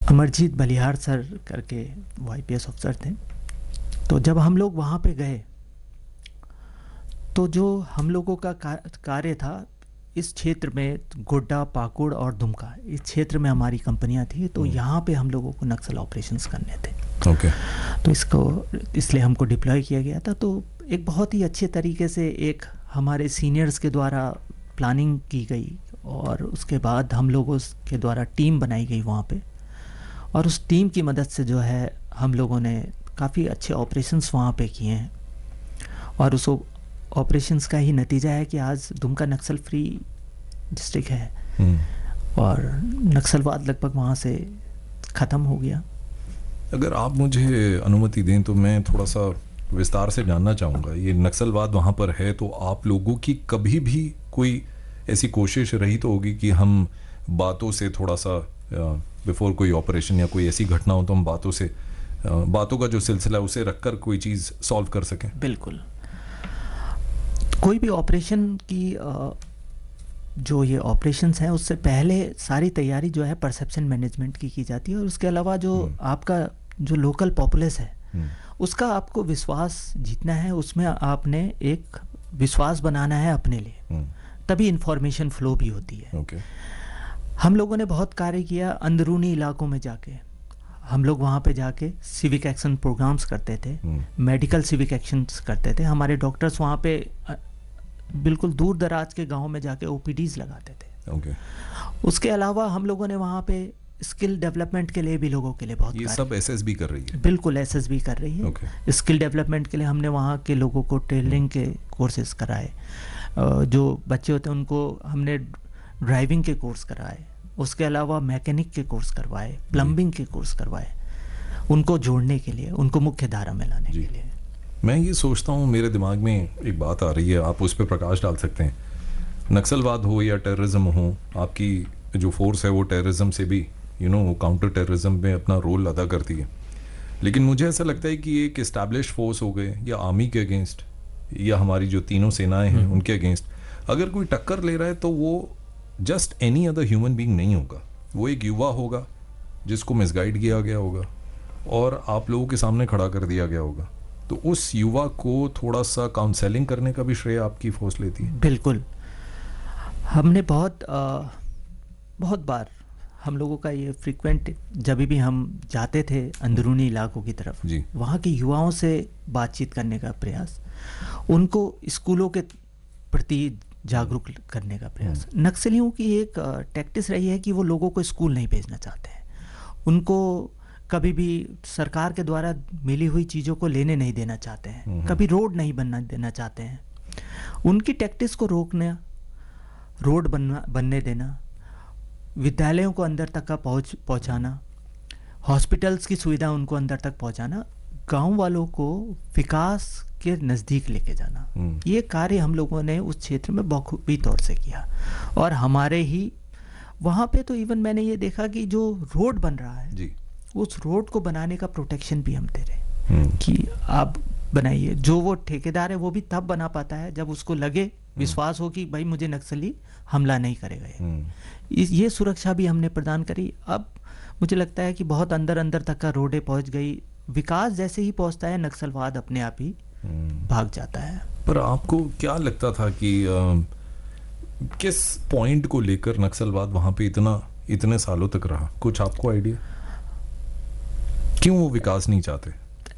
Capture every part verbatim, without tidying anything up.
अमरजीत बलिहार sir करके वो I P S officer थे। तो जब हम लोग वहाँ पे गए तो जो हम लोगों का कार्य था, इस क्षेत्र में गोड्डा, पाकुड़ और दुमका, इस क्षेत्र में हमारी कंपनियां थी। तो यहाँ पे हम लोगों को नक्सल ऑपरेशंस करने थे। ओके। तो इसको इसलिए हमको डिप्लॉय किया गया था। तो एक बहुत ही अच्छे तरीके से एक हमारे सीनियर्स के द्वारा प्लानिंग की गई और उसके बाद हम लोगों के द्वारा टीम बनाई गई वहाँ पे, और उस टीम की मदद से जो है हम लोगों ने काफ़ी अच्छे ऑपरेशंस वहाँ पे किए हैं। और उस ऑपरेशंस का ही नतीजा है कि आज दुमका नक्सल फ्री डिस्ट्रिक्ट है और नक्सलवाद लगभग वहाँ से ख़त्म हो गया। अगर आप मुझे अनुमति दें तो मैं थोड़ा सा विस्तार से जानना चाहूँगा, ये नक्सलवाद वहाँ पर है तो आप लोगों की कभी भी कोई ऐसी कोशिश रही तो होगी कि हम बातों से थोड़ा सा बिफोर कोई ऑपरेशन या कोई ऐसी घटना हो तो हम बातों से बातों का जो सिलसिला उसे रखकर कोई चीज़ सॉल्व कर सकें? बिल्कुल। कोई भी ऑपरेशन की जो ये ऑपरेशंस हैं उससे पहले सारी तैयारी जो है परसेप्शन मैनेजमेंट की की जाती है, और उसके अलावा जो आपका जो लोकल पॉपुलेस है उसका आपको विश्वास जीतना है, उसमें आपने एक विश्वास बनाना है अपने लिए, तभी इंफॉर्मेशन फ्लो भी होती है। okay. हम लोगों ने बहुत कार्य किया अंदरूनी इलाकों में जाके। हम लोग वहाँ पे जाके सिविक एक्शन प्रोग्राम्स करते थे, मेडिकल सिविक एक्शंस करते थे। हमारे डॉक्टर्स वहाँ पे बिल्कुल दूर दराज के गांव में जाके ओ पी डीज लगाते थे। okay. उसके अलावा हम लोगों ने वहाँ पे स्किल डेवलपमेंट के लिए भी लोगों के लिए बहुत ये सब एस एस बी कर रही है? बिल्कुल एस एस बी कर रही है। okay. स्किल डेवलपमेंट के लिए हमने वहाँ के लोगों को ट्रेनिंग के कोर्सेज कराए, जो बच्चे होते हैं उनको हमने ड्राइविंग के कोर्स कराए, उसके अलावा मैकेनिक के कोर्स करवाए, प्लम्बिंग के कोर्स करवाए, उनको जोड़ने के लिए, उनको मुख्य धारा में लाने के लिए। मैं ये सोचता हूँ, मेरे दिमाग में एक बात आ रही है, आप उस पर प्रकाश डाल सकते हैं। नक्सलवाद हो या टेररिज्म हो, आपकी जो फोर्स है वो टेररिज्म से भी यू नो काउंटर टेररिज्म में अपना रोल अदा करती है, लेकिन मुझे ऐसा लगता है कि एक इस्टेब्लिश फोर्स हो गए या आर्मी के अगेंस्ट या हमारी जो तीनों सेनाएं हैं उनके अगेंस्ट अगर कोई टक्कर ले रहा है तो वो just any other human being नहीं होगा, वो एक युवा होगा जिसको मिसगाइड किया गया होगा और आप लोगों के सामने खड़ा कर दिया गया होगा। तो उस युवा को थोड़ा सा काउंसलिंग करने का भी श्रेय आपकी फोर्स लेती है? बिल्कुल। हमने बहुत आ, बहुत बार हम लोगों का ये फ्रीक्वेंट, जब भी हम जाते थे अंदरूनी इलाकों की तरफ, वहाँ के युवाओं से बातचीत करने का प्रयास, उनको स्कूलों के प्रति जागरूक करने का प्रयास। नक्सलियों की एक टैक्टिस रही है कि वो लोगों को स्कूल नहीं भेजना चाहते हैं, उनको कभी भी सरकार के द्वारा मिली हुई चीज़ों को लेने नहीं देना चाहते हैं, कभी रोड नहीं बनना देना चाहते हैं। उनकी टैक्टिस को रोकना, रोड बनना बनने देना, विद्यालयों को अंदर तक का पहुँच पहुँचाना, हॉस्पिटल्स की सुविधा उनको अंदर तक पहुँचाना, गांव वालों को विकास के नज़दीक लेके जाना, ये कार्य हम लोगों ने उस क्षेत्र में बखूबी तौर से किया। और हमारे ही वहाँ पे तो इवन मैंने ये देखा कि जो रोड बन रहा है जी, उस रोड को बनाने का प्रोटेक्शन भी हम दे रहे कि आप बनाइए। जो वो ठेकेदार है वो भी तब बना पाता है जब उसको लगे, विश्वास हो कि भाई मुझे नक्सली हमला नहीं करेगा। ये सुरक्षा भी हमने प्रदान करी। अब मुझे लगता है कि बहुत अंदर अंदर तक का रोडें पहुंच गई। विकास जैसे ही पहुंचता है नक्सलवाद अपने आप ही भाग जाता है। पर आपको क्या लगता था कि आ, किस पॉइंट को लेकर नक्सलवाद वहां पे इतना इतने सालों तक रहा? कुछ आपको आइडिया, क्यों वो विकास नहीं चाहते?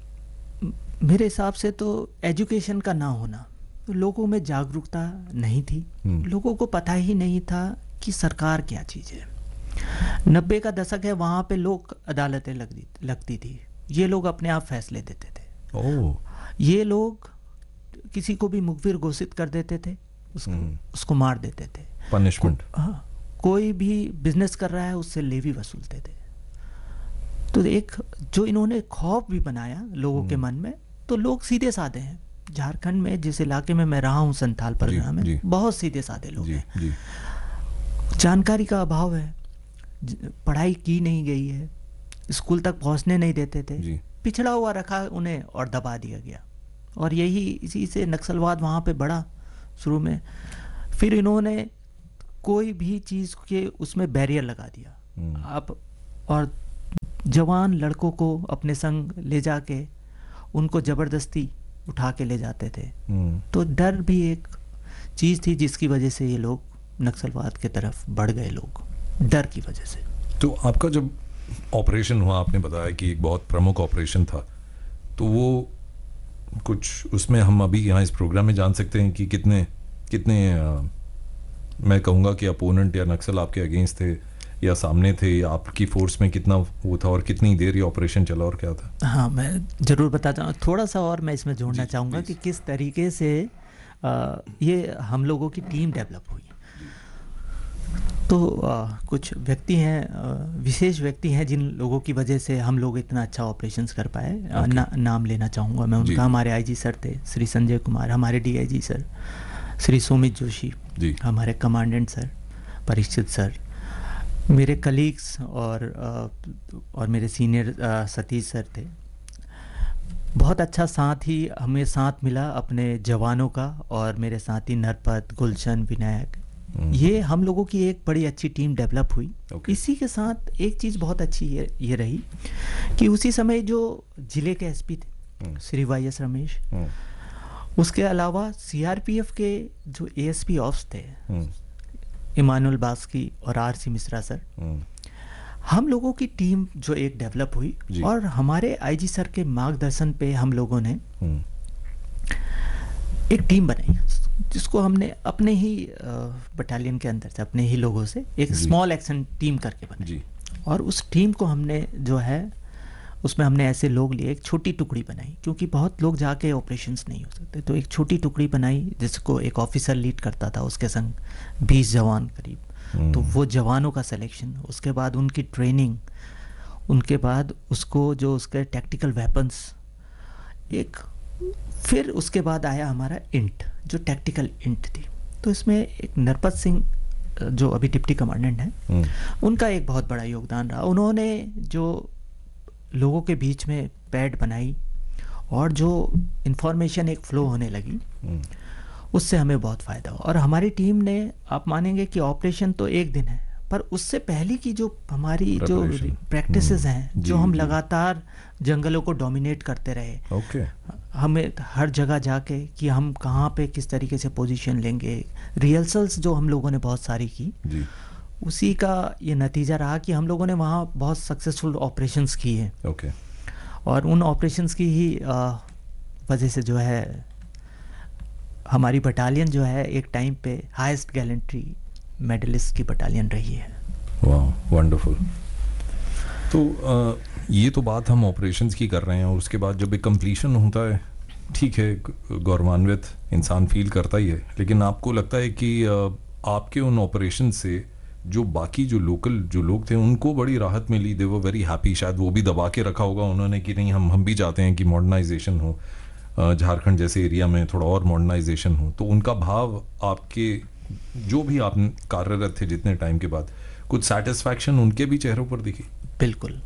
मेरे हिसाब से तो एजुकेशन का ना होना, लोगों में जागरूकता नहीं थी, लोगों को पता ही नहीं था कि सरकार क्या चीज़ है। नब्बे का दशक है, वहाँ पे लोक अदालतें लगती लगती थी, ये लोग अपने आप फैसले देते थे। ओह। ये लोग किसी को भी मुखबिर घोषित कर देते थे, उसको उसको मार देते थे, पनिशमेंट। को, हाँ, कोई भी बिजनेस कर रहा है उससे लेवी वसूलते थे। तो एक जो इन्होंने खौफ भी बनाया लोगों के मन में, तो लोग सीधे साधे हैं। झारखंड में जिस इलाके में मैं रहा हूँ, संथाल परगना में, जी, बहुत सीधे साधे लोग हैं। जी। जानकारी का अभाव है, पढ़ाई की नहीं गई है, स्कूल तक पहुँचने नहीं देते थे, जी, पिछड़ा हुआ रखा उन्हें और दबा दिया गया। और यही इसी से नक्सलवाद वहाँ पे बढ़ा शुरू में। फिर इन्होंने कोई भी चीज़ के उसमें बैरियर लगा दिया। आप और जवान लड़कों को अपने संग ले जाके उनको ज़बरदस्ती उठा के ले जाते थे। तो डर भी एक चीज़ थी जिसकी वजह से ये लोग नक्सलवाद की तरफ बढ़ गए, लोग डर की वजह से। तो आपका जब ऑपरेशन हुआ, आपने बताया कि एक बहुत प्रमुख ऑपरेशन था, तो वो कुछ उसमें हम अभी यहाँ इस प्रोग्राम में जान सकते हैं कि कितने कितने आ, मैं कहूँगा कि अपोनेंट या नक्सल आपके अगेंस्ट थे या सामने थे, या आपकी फोर्स में कितना वो था और कितनी देर ये ऑपरेशन चला और क्या था? हाँ, मैं ज़रूर बताता हूँ। थोड़ा सा और मैं इसमें जोड़ना चाहूँगा कि किस तरीके से आ, ये हम लोगों की टीम डेवलप हुई। तो आ, कुछ व्यक्ति हैं, विशेष व्यक्ति हैं जिन लोगों की वजह से हम लोग इतना अच्छा ऑपरेशंस कर पाए। okay. ना, नाम लेना चाहूँगा मैं उनका। हमारे आईजी सर थे श्री संजय कुमार, हमारे डीआईजी सर श्री सुमित जोशी, हमारे कमांडेंट सर परीक्षित सर, मेरे कलीग्स और और मेरे सीनियर सतीश सर थे। बहुत अच्छा साथ ही हमें साथ मिला अपने जवानों का, और मेरे साथी नरपत, गुलशन, विनायक, ये हम लोगों की एक बड़ी अच्छी टीम डेवलप हुई। okay. इसी के साथ एक चीज़ बहुत अच्छी ये, ये रही कि उसी समय जो जिले के एसपी थे hmm. Shri Y S Ramesh, hmm. उसके अलावा सीआरपीएफ के जो एएसपी ऑफ्स थे hmm. इमानुल बास्की और R C Mishra sir, hmm. हम लोगों की टीम जो एक डेवलप हुई, और हमारे आईजी सर के मार्गदर्शन पे हम लोगों ने hmm. एक टीम बनाई जिसको हमने अपने ही बटालियन के अंदर से अपने ही लोगों से एक स्मॉल एक्शन टीम करके बनाई। और उस टीम को हमने जो है उसमें हमने ऐसे लोग लिए, एक छोटी टुकड़ी बनाई, क्योंकि बहुत लोग जाके ऑपरेशंस नहीं हो सकते, तो एक छोटी टुकड़ी बनाई जिसको एक ऑफिसर लीड करता था, उसके संग बीस जवान करीब। तो वो जवानों का सिलेक्शन, उसके बाद उनकी ट्रेनिंग, उनके बाद उसको जो उसके टैक्टिकल वेपन्स, एक फिर उसके बाद आया हमारा इंट, जो टैक्टिकल इंट थी। तो इसमें एक नरपत सिंह जो अभी डिप्टी कमांडेंट हैं, उनका एक बहुत बड़ा योगदान रहा। उन्होंने जो लोगों के बीच में पैड बनाई और जो इंफॉर्मेशन एक फ्लो होने लगी, उससे हमें बहुत फ़ायदा हुआ। और हमारी टीम ने, आप मानेंगे कि ऑपरेशन तो एक दिन है, पर उससे पहले की जो हमारी जो प्रैक्टिसेस हैं, जो हम लगातार जंगलों को डोमिनेट करते रहे, okay. हमें हर जगह जाके कि हम कहाँ पे किस तरीके से पोजीशन लेंगे, रिहर्सल्स जो हम लोगों ने बहुत सारी की, जी. उसी का ये नतीजा रहा कि हम लोगों ने वहाँ बहुत सक्सेसफुल ऑपरेशंस किए। okay. और उन ऑपरेशंस की ही वजह से जो है हमारी बटालियन जो है एक टाइम पे हाईएस्ट गैलेंट्री मेडलिस्ट की बटालियन रही है। वाह, वंडरफुल। तो आ, ये तो बात हम ऑपरेशंस की कर रहे हैं, और उसके बाद जब एक कंप्लीशन होता है, ठीक है, गौरवान्वित इंसान फील करता ही है, लेकिन आपको लगता है कि आ, आपके उन ऑपरेशन से जो बाकी जो लोकल जो लोग थे उनको बड़ी राहत मिली, दे वर वेरी हैप्पी, शायद वो भी दबा के रखा होगा उन्होंने कि नहीं, हम हम भी चाहते हैं कि मॉडर्नाइजेशन हो, झारखंड जैसे एरिया में थोड़ा और मॉडर्नाइजेशन हो। तो उनका भाव आपके जो भी आप कार्यरत थे जितने टाइम के बाद, कुछ सेटिस्फैक्शन उनके भी चेहरों पर दिखी? बिल्कुल।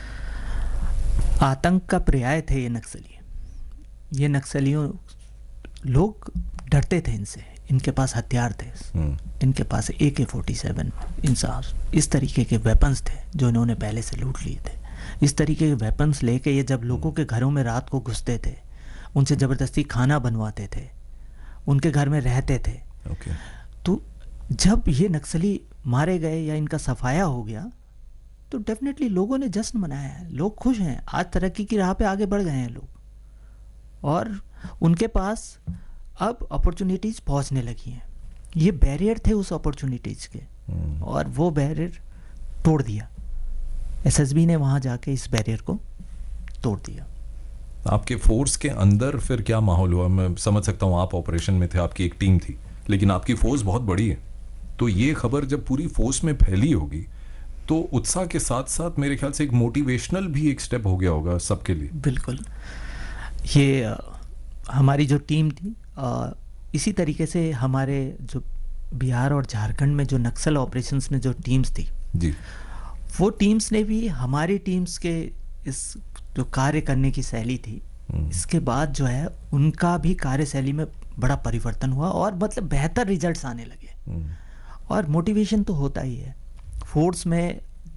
आतंक का पर्याय थे ये नक्सली। ये नक्सलियों, लोग डरते थे इनसे, इनके पास हथियार थे, इनके पास ए के फोर्टी सेवन इंसाफ इस तरीके के वेपन्स थे जो इन्होंने पहले से लूट लिए थे। इस तरीके के वेपन्स लेके ये जब लोगों के घरों में रात को घुसते थे, उनसे ज़बरदस्ती खाना बनवाते थे, उनके घर में रहते थे। okay. तो जब ये नक्सली मारे गए या इनका सफाया हो गया, तो डेफिनेटली लोगों ने जश्न मनाया है, लोग खुश हैं, आज तरक्की की राह पे आगे बढ़ गए हैं लोग, और उनके पास अब अपॉर्चुनिटीज़ पहुंचने लगी हैं। ये बैरियर थे उस अपॉर्चुनिटीज़ के, hmm. और वो बैरियर तोड़ दिया। एसएसबी ने वहाँ जाके इस बैरियर को तोड़ दिया। आपके फोर्स के अंदर फिर क्या माहौल हुआ? मैं समझ सकता हूँ आप ऑपरेशन में थे, आपकी एक टीम थी, लेकिन आपकी फोर्स बहुत बड़ी है, तो ये खबर जब पूरी फोर्स में फैली होगी तो उत्साह के साथ साथ मेरे ख्याल से एक मोटिवेशनल भी एक स्टेप हो गया होगा सबके लिए। बिल्कुल। ये आ, हमारी जो टीम थी, आ, इसी तरीके से हमारे जो बिहार और झारखंड में जो नक्सल ऑपरेशंस में जो टीम्स थी जी, वो टीम्स ने भी हमारी टीम्स के इस जो कार्य करने की शैली थी, इसके बाद जो है उनका भी कार्यशैली में बड़ा परिवर्तन हुआ, और मतलब बेहतर रिजल्ट्स आने लगे। और मोटिवेशन तो होता ही है। फोर्स में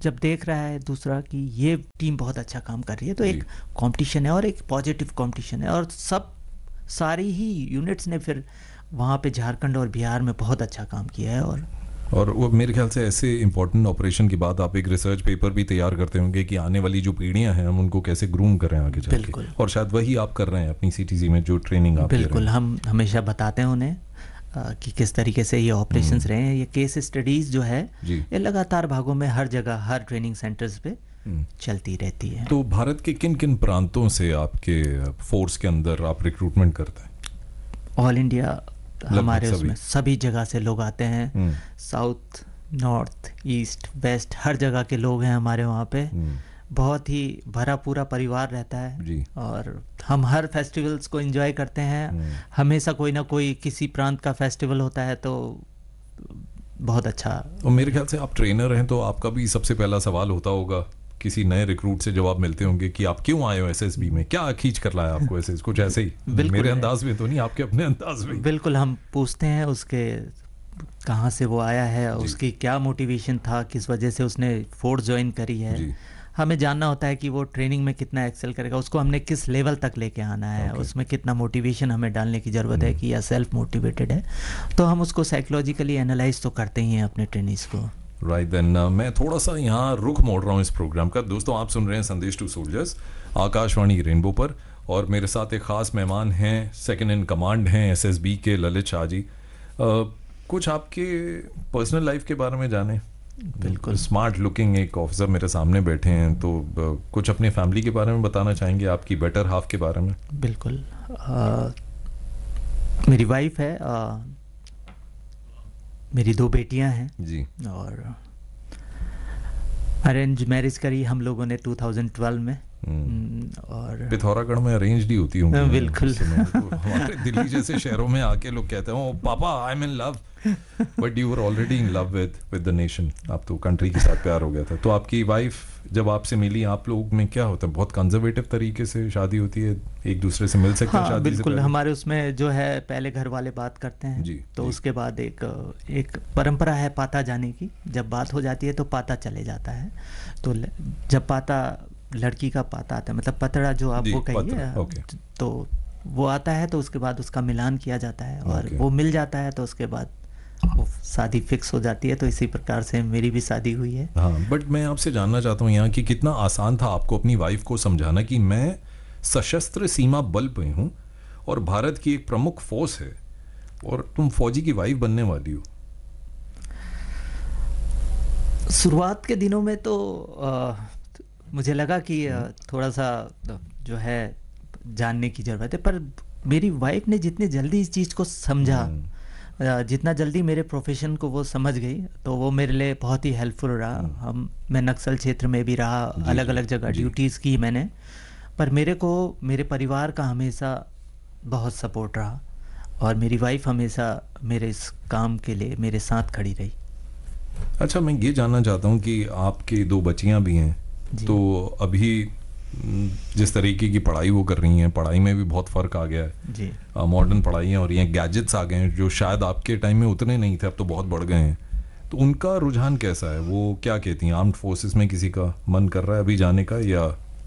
जब देख रहा है दूसरा कि ये टीम बहुत अच्छा काम कर रही है, तो एक कंपटीशन है और एक पॉजिटिव कंपटीशन है, और सब सारी ही यूनिट्स ने फिर वहाँ पे झारखंड और बिहार में बहुत अच्छा काम किया है। और और वो मेरे ख्याल से ऐसे इंपॉर्टेंट ऑपरेशन के बाद आप एक रिसर्च पेपर भी तैयार करते होंगे कि आने वाली जो पीढ़ियां हैं हम उनको कैसे ग्रूम करें आगे चल के, और शायद वही आप कर रहे हैं अपनी सीटीसी में जो ट्रेनिंग आप बिल्कुल, हम हमेशा बताते हैं उन्हें कि किस तरीके से ये ऑपरेशंस रहे हैं। ये केस स्टडीज़ जो है ये लगातार भागों में हर जगह हर ट्रेनिंग सेंटर्स पे चलती रहती है। तो भारत के किन किन प्रांतों से आपके फोर्स के अंदर आप रिक्रूटमेंट करते हैं? ऑल इंडिया हमारे उसमें सभी जगह से लोग आते हैं, साउथ, नॉर्थ, ईस्ट, वेस्ट, हर जगह के लोग हैं हमारे वहाँ पे। बहुत ही भरा पूरा परिवार रहता है जी। और हम हर फेस्टिवल्स को एंजॉय करते हैं। हमेशा कोई ना कोई किसी प्रांत का फेस्टिवल होता है, तो बहुत अच्छा। और मेरे ख्याल से आप ट्रेनर हैं, तो आपका भी सबसे पहला सवाल होता होगा किसी नए रिक्रूट से जब आप मिलते होंगे कि आप क्यों आए हो एसएसबी में, क्या खींच कर लाया आपको एसएस, कुछ ऐसे ही? मेरे अंदाज में तो नहीं, आपके अपने अंदाज में। बिल्कुल, हम पूछते हैं उसके कहाँ से वो आया है, उसकी क्या मोटिवेशन था, किस वजह से उसने फोर्स ज्वाइन करी है। हमें जानना होता है कि वो ट्रेनिंग में कितना एक्सेल करेगा, उसको हमने किस लेवल तक लेके आना है, उसमें कितना मोटिवेशन हमें डालने की ज़रूरत है कि या सेल्फ मोटिवेटेड है। तो हम उसको साइकोलॉजिकली एनालाइज तो करते ही हैं अपने ट्रेनिंग्स को। राइट देन, मैं थोड़ा सा यहाँ रुख मोड़ रहा हूँ इस प्रोग्राम का। दोस्तों, आप सुन रहे हैं संदेश टू सोल्जर्स आकाशवाणी रेनबो पर, और मेरे साथ एक खास मेहमान हैं, सेकंड इन कमांड हैं एसएसबी के ललित शाह जी। कुछ आपके पर्सनल लाइफ के बारे में जाने। बिल्कुल, स्मार्ट लुकिंग एक ऑफिसर मेरे सामने बैठे हैं, तो कुछ अपने फैमिली के बारे में बताना चाहेंगे, आपकी बेटर हाफ के बारे में? बिल्कुल, आ, मेरी वाइफ है, आ, मेरी दो बेटियां हैं जी, और अरेंज मैरिज करी हम लोगों ने टू थाउजेंड ट्वेल्व में। और पिथौरागढ़ में अरेंज ही होती होंगी। बिल्कुल, तो हमारे दिल्ली जैसे शहरों में आके लोग कहते हैं, ओ पापा I am in love, but you were already in love with with the nation. आप तो कंट्री के साथ प्यार हो गया था। तो आपकी वाइफ जब आपसे मिली, आप लोग में क्या होता है, बहुत कंजर्वेटिव तरीके से शादी होती है, एक दूसरे से मिल सकते हैं? हाँ, शादी बिल्कुल, से हमारे उसमें जो है पहले घर वाले बात करते हैं जी, तो जी। उसके बाद एक एक परंपरा है पाता जाने की। जब बात हो जाती है तो पाता चले जाता है। तो जब पाता लड़की का पाता आता है, मतलब पतड़ा जो आप वो कहिए, तो वो आता है, तो उसके बाद उसका मिलान किया जाता है और वो मिल जाता है, तो उसके बाद वो शादी फिक्स हो जाती है। तो इसी प्रकार से मेरी भी शादी हुई है। हाँ, बट मैं आपसे जानना चाहता हूँ यहाँ कि कितना आसान था आपको अपनी वाइफ को समझाना कि मैं सशस्त्र सीमा बल पे हूँ और भारत की एक प्रमुख फोर्स है और तुम फौजी की वाइफ बनने वाली हो? शुरुआत के दिनों में तो आ, मुझे लगा कि थोड़ा सा जो है जानने की ज़रूरत है, पर मेरी वाइफ ने जितनी जल्दी इस चीज़ को समझा, जितना जल्दी मेरे प्रोफेशन को वो समझ गई, तो वो मेरे लिए बहुत ही हेल्पफुल रहा। हम मैं नक्सल क्षेत्र में भी रहा, अलग अलग जगह ड्यूटीज़ की मैंने, पर मेरे को मेरे परिवार का हमेशा बहुत सपोर्ट रहा और मेरी वाइफ हमेशा मेरे इस काम के लिए मेरे साथ खड़ी रही। अच्छा, मैं ये जानना चाहता हूँ कि आपकी दो बच्चियाँ भी हैं, तो अभी जिस तरीके की पढ़ाई वो कर रही हैं, पढ़ाई में भी बहुत फ़र्क आ गया है जी। मॉडर्न पढ़ाई है और ये गैजेट्स आ गए हैं जो शायद आपके टाइम में उतने नहीं थे, अब तो बहुत बढ़ गए हैं। तो उनका रुझान कैसा है? वो क्या कहती हैं? आर्म्ड फोर्सेस में किसी का मन कर रहा है अभी जाने का, या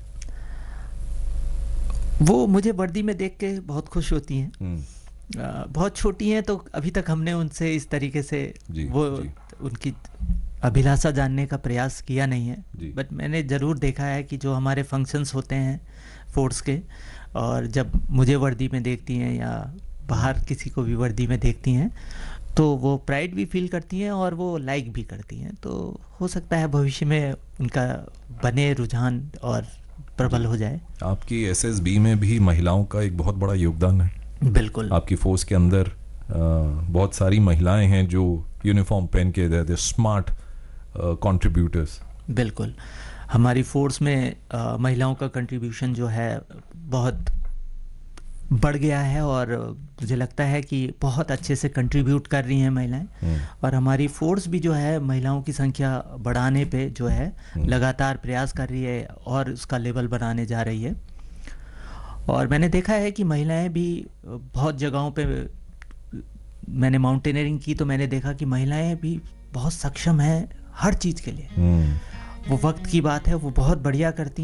वो मुझे वर्दी में देख के बहुत खुश होती हैं? आ, बहुत छोटी हैं, तो अभी तक हमने उनसे इस तरीके से जी, वो जी. उनकी अभिलाषा जानने का प्रयास किया नहीं है, बट मैंने ज़रूर देखा है कि जो हमारे फंक्शंस होते हैं फोर्स के, और जब मुझे वर्दी में देखती हैं या बाहर किसी को भी वर्दी में देखती हैं, तो वो प्राइड भी फील करती हैं और वो लाइक भी करती हैं। तो हो सकता है भविष्य में उनका बने रुझान और प्रबल हो जाए। आपकी एसएसबी में भी महिलाओं का एक बहुत बड़ा योगदान है। बिल्कुल, आपकी फोर्स के अंदर आ, बहुत सारी महिलाएं हैं जो यूनिफॉर्म पहन के दे स्मार्ट कंट्रीब्यूटर्स। बिल्कुल, हमारी फोर्स में आ, महिलाओं का कंट्रीब्यूशन जो है बहुत बढ़ गया है और मुझे लगता है कि बहुत अच्छे से कंट्रीब्यूट कर रही हैं महिलाएं, और हमारी फोर्स भी जो है महिलाओं की संख्या बढ़ाने पे जो है लगातार प्रयास कर रही है और उसका लेवल बनाने जा रही है। और मैंने देखा है कि महिलाएं भी बहुत जगहों पे, मैंने माउंटेनियरिंग की तो मैंने देखा कि महिलाएं भी बहुत सक्षम हैं हर चीज़ के लिए। वो वक्त की बात है, वो बहुत बढ़िया करती